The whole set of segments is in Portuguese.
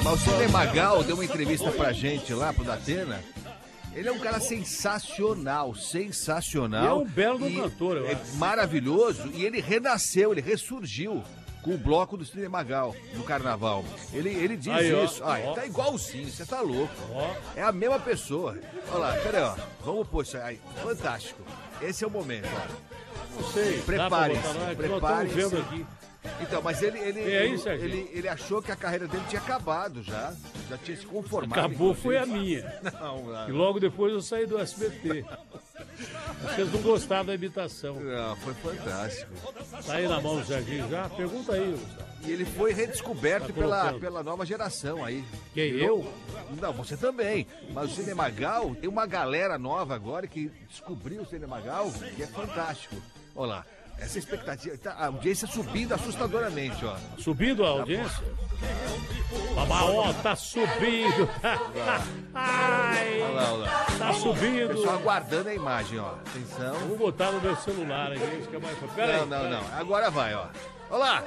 Mas o Sidney Magal deu uma entrevista pra gente lá, pro Datena. Ele é um cara sensacional. E é um belo cantor, eu acho. Maravilhoso. E ele renasceu, ele ressurgiu com o bloco do Sidney Magal no carnaval. Ele diz Aí, isso. Ele tá igualzinho, você tá louco. Ó. É a mesma pessoa. Olha lá, peraí, ó. Vamos pôr isso aí. Fantástico. Esse é o momento, ó. Não sei. Preparem-se, Nós preparem-se. estamos vendo aqui. Então, mas ele achou que a carreira dele tinha acabado já tinha se conformado. Acabou, foi a minha. Não. E logo depois eu saí do SBT. Vocês não gostaram da imitação. Não, foi fantástico. Tá aí na mão do Serginho já? Pergunta aí, Gustavo. E ele foi redescoberto Tá pela nova geração aí. Quem, eu? Não, você também. Mas o Sidney Magal, tem uma galera nova agora que descobriu o Sidney Magal, que é fantástico. Olha lá. Essa expectativa, a audiência subindo assustadoramente, ó. Subindo a audiência? Ó, tá subindo. Ai, olha lá. Tá subindo. Pessoal aguardando a imagem, ó. Atenção. Vou botar no meu celular aqui, isso que é mais... Pera aí. Não. Agora vai, ó. Olha lá.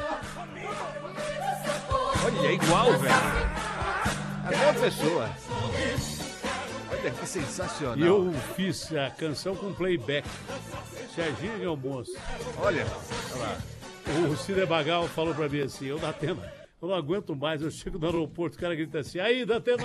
Olha, é igual, velho. A mesma pessoa. Olha que sensacional. E eu fiz a canção com playback. Serginho é um moço. Olha lá. O Sidney Magal falou pra mim assim, eu não aguento mais, eu chego no aeroporto, o cara grita assim, aí, Datenão.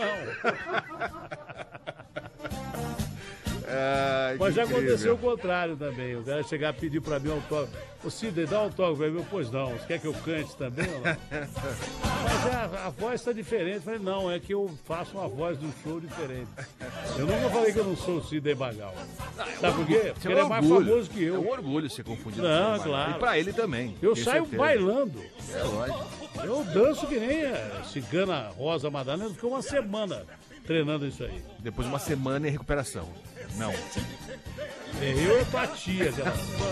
Mas já aconteceu o contrário também. O cara chegar a pedir pra mim um autógrafo. Ô Sidney, dá um autógrafo pra mim. Pois não, você quer que eu cante também ou não? Mas a voz tá diferente. Eu falei, não, é que eu faço uma voz de um show diferente. Eu nunca falei que eu não sou o Sidney Magal. Sabe por quê? Porque ele é mais famoso que eu. É um orgulho ser confundido. Não, claro. E pra ele também. Eu saio certeza. bailando. É lógico. Eu danço que nem a cigana Rosa Madalena. Ficou uma semana treinando isso aí. Depois uma semana em recuperação. Não. Eu e tua tia, aquela.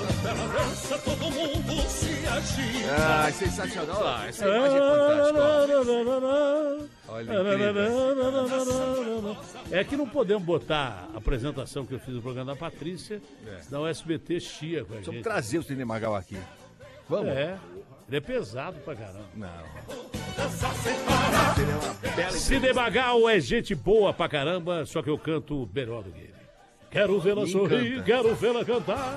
Sensacional. Olha lá, essa imagem é fantástica. Olha, incrível. É que não podemos botar a apresentação que eu fiz no programa da Patrícia, senão o SBT chia com a gente. Vamos trazer o Sidney Magal aqui. Vamos? Ele é pesado pra caramba. Não. Sidney Magal é gente boa pra caramba, só que eu canto melhor do que ele. Quero vê-la sorrir, quero vê-la cantar,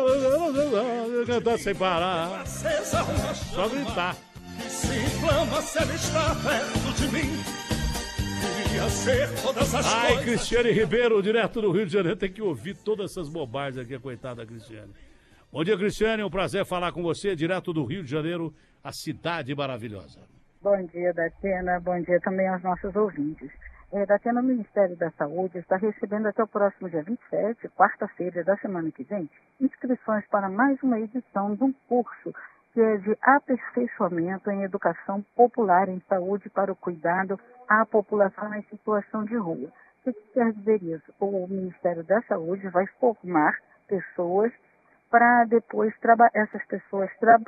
cantar sem parar. Só gritar. Se inflama se ela está perto de mim. Queria ser todas as Ai, coisas. Cristiane Ribeiro, direto do Rio de Janeiro, tem que ouvir todas essas bobagens aqui, a coitada da Cristiane. Bom dia, Cristiane, é um prazer falar com você, direto do Rio de Janeiro, a cidade maravilhosa. Bom dia, Datena, bom dia também aos nossos ouvintes. Datena, o Ministério da Saúde está recebendo até o próximo dia 27, quarta-feira da semana que vem, inscrições para mais uma edição de um curso que é de aperfeiçoamento em educação popular em saúde para o cuidado à população em situação de rua. O que quer dizer isso? O Ministério da Saúde vai formar pessoas para depois essas pessoas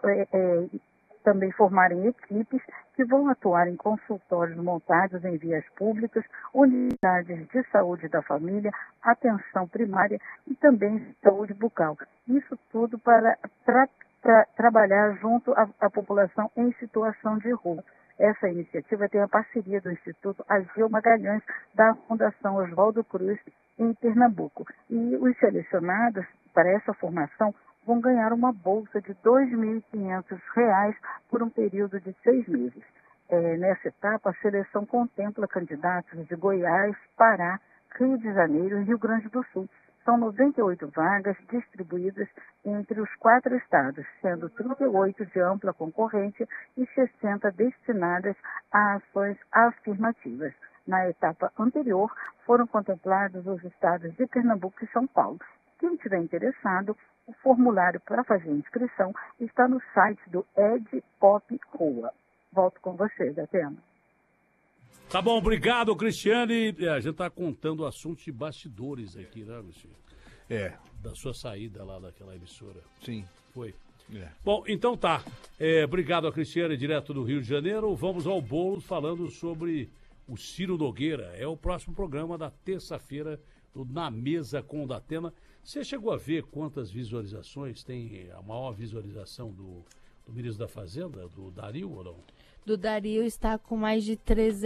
também formarem equipes que vão atuar em consultórios montados em vias públicas, unidades de saúde da família, atenção primária e também saúde bucal. Isso tudo para trabalhar junto à população em situação de rua. Essa iniciativa tem a parceria do Instituto Agil Magalhães, da Fundação Oswaldo Cruz, em Pernambuco. E os selecionados para essa formação vão ganhar uma bolsa de R$ 2.500 por um período de 6 meses. Nessa etapa, a seleção contempla candidatos de Goiás, Pará, Rio de Janeiro e Rio Grande do Sul. São 98 vagas distribuídas entre os 4 estados, sendo 38 de ampla concorrência e 60 destinadas a ações afirmativas. Na etapa anterior, foram contemplados os estados de Pernambuco e São Paulo. Quem estiver interessado, o formulário para fazer a inscrição está no site do EdPop Rua. Volto com você, Datena. Tá bom, obrigado, Cristiane. A gente tá contando assuntos de bastidores aqui, né, Cristiane? Da sua saída lá daquela emissora. Sim. Foi. Bom, então tá. Obrigado a Cristiane, direto do Rio de Janeiro. Vamos ao bolo falando sobre o Ciro Nogueira. É o próximo programa da terça-feira do Na Mesa com o Datena. Você chegou a ver quantas visualizações tem a maior visualização do ministro da Fazenda, do Dario, ou não? do Dario está com mais de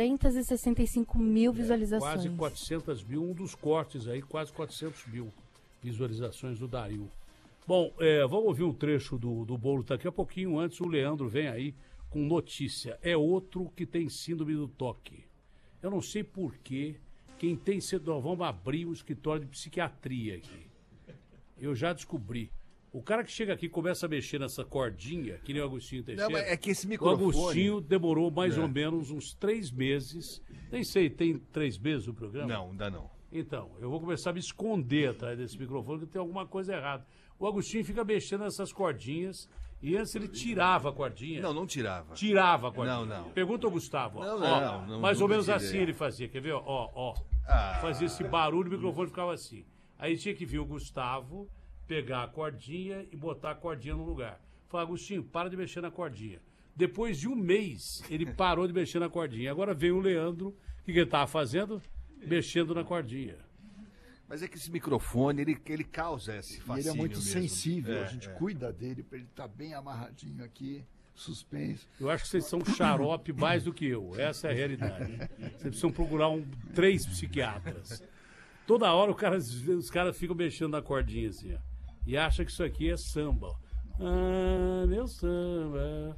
365 mil visualizações. Quase 400 mil, um dos cortes aí, quase 400 mil visualizações do Dario. Bom, vamos ouvir um trecho do bolo daqui a pouquinho. Antes, o Leandro vem aí com notícia. É outro que tem síndrome do toque. Eu não sei por quê. Quem tem síndrome... Nós vamos abrir um escritório de psiquiatria aqui. Eu já descobri. O cara que chega aqui e começa a mexer nessa cordinha, que nem o Agostinho Teixeira... Não, é que esse microfone... O Agostinho demorou mais ou menos uns 3 meses. Nem sei, tem 3 meses o programa? Não, ainda não. Então, eu vou começar a me esconder atrás desse microfone, que tem alguma coisa errada. O Agostinho fica mexendo nessas cordinhas e antes ele tirava a cordinha. Não tirava. Tirava a cordinha. Não. Pergunta ao Gustavo. Não, mais ou menos assim ele fazia. Quer ver? Fazia esse barulho, o microfone ficava assim. Aí tinha que vir o Gustavo, pegar a cordinha e botar a cordinha no lugar. Falar, Agostinho, para de mexer na cordinha. Depois de um mês, ele parou de mexer na cordinha. Agora vem o Leandro, o que ele estava fazendo? Mexendo na cordinha. Mas é que esse microfone, ele causa esse fascínio. Ele é muito mesmo. sensível, a gente cuida dele para ele estar bem amarradinho aqui, suspenso. Eu acho que vocês são xarope mais do que eu. Essa é a realidade. Vocês precisam procurar 3 psiquiatras. Toda hora os caras ficam mexendo na cordinha assim, ó, e acham que isso aqui é samba. Ah, meu samba.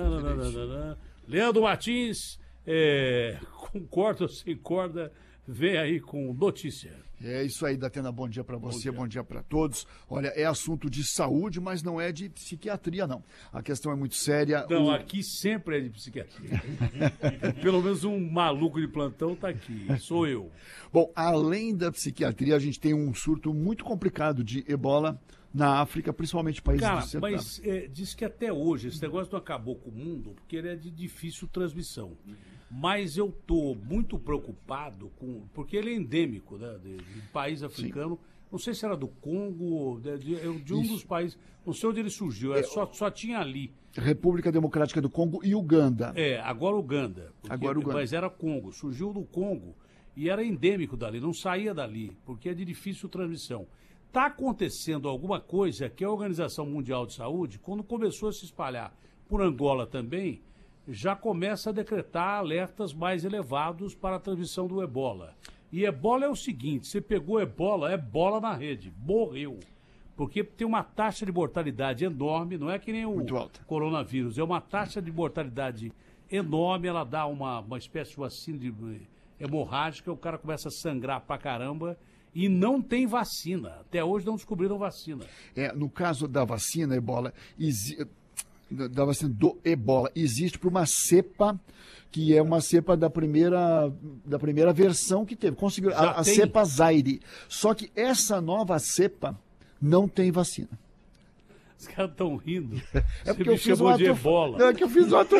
Leandro Martins, com corda ou sem corda, vem aí com notícia. É isso aí, Datena, bom dia para você, bom dia para todos. Olha, é assunto de saúde, mas não é de psiquiatria, não. A questão é muito séria. Não, aqui sempre é de psiquiatria. Pelo menos um maluco de plantão tá aqui, sou eu. Bom, além da psiquiatria, a gente tem um surto muito complicado de ebola na África, principalmente países do centro. Mas diz que até hoje esse negócio não acabou com o mundo, porque ele é de difícil transmissão. Mas eu estou muito preocupado porque ele é endêmico, né, de país africano. Sim. Não sei se era do Congo, de um dos países. Não sei onde ele surgiu, só tinha ali. República Democrática do Congo e Uganda. Agora Uganda. Mas era Congo. Surgiu do Congo e era endêmico dali, não saía dali, porque é de difícil transmissão. Está acontecendo alguma coisa que a Organização Mundial de Saúde, quando começou a se espalhar por Angola também, já começa a decretar alertas mais elevados para a transmissão do ebola. E ebola é o seguinte, você pegou ebola, é bola na rede, morreu. Porque tem uma taxa de mortalidade enorme, não é que nem o coronavírus, é uma taxa de mortalidade enorme, ela dá uma espécie de uma síndrome hemorrágica, o cara começa a sangrar pra caramba e não tem vacina. Até hoje não descobriram vacina. No caso da vacina ebola, da vacina do ebola, existe para uma cepa que é uma cepa da primeira versão que teve. Conseguiu a cepa Zaire. Só que essa nova cepa não tem vacina. Os caras estão rindo. É porque eu fiz de ebola. Não, é que eu fiz uma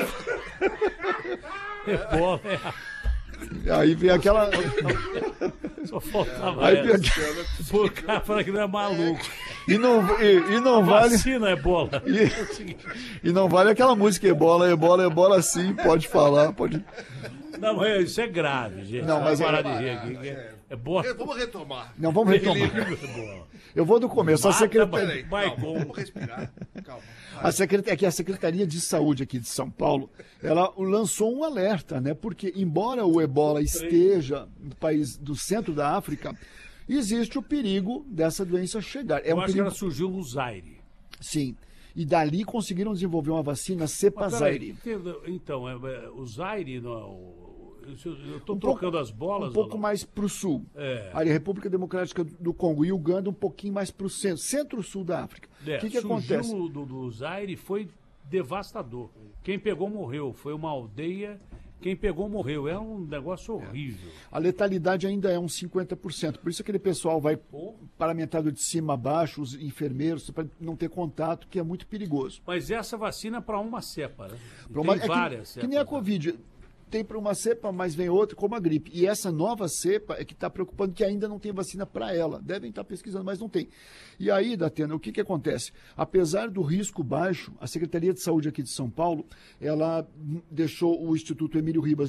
ebola Aí vem aquela... Só faltava essa. Pô, cara, fala que não é maluco. E não vale... Vacina, ebola. E não vale aquela música ebola sim, pode falar, pode... Não, mas isso é grave, gente. Não, mas parar de rir aqui. Vamos retomar. Não, vamos retomar. Eu vou do começo. A secretaria... Vamos respirar. Calma. A Secretaria de Saúde aqui de São Paulo, ela lançou um alerta, né? Porque embora o ebola esteja no país do centro da África, existe o perigo dessa doença chegar. Eu acho que ela surgiu no Zaire. Sim. E dali conseguiram desenvolver uma vacina cepa Zaire. Então, o Zaire, eu estou trocando as bolas. Um pouco mais para o sul. A República Democrática do Congo e Uganda um pouquinho mais para o centro-sul da África. O que acontece? O do Zaire foi devastador. Quem pegou morreu. Foi uma aldeia. Quem pegou morreu. É um negócio horrível. A letalidade ainda é uns 50%. Por isso aquele pessoal vai paramentado de cima a baixo, os enfermeiros, para não ter contato, que é muito perigoso. Mas essa vacina é para uma cepa, né? Tem várias cepas. Que nem a Covid. Tem para uma cepa, mas vem outra, como a gripe. E essa nova cepa é que está preocupando, que ainda não tem vacina para ela. Devem estar pesquisando, mas não tem. E aí, Datena, o que acontece? Apesar do risco baixo, a Secretaria de Saúde aqui de São Paulo, ela deixou o Instituto Emílio Ribas